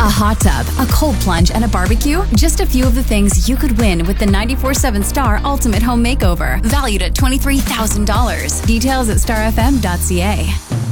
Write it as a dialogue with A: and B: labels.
A: A hot tub, a cold plunge, and a barbecue? Just a few of the things you could win with the 94.7 Star Ultimate Home Makeover, valued at $23,000. Details at starfm.ca.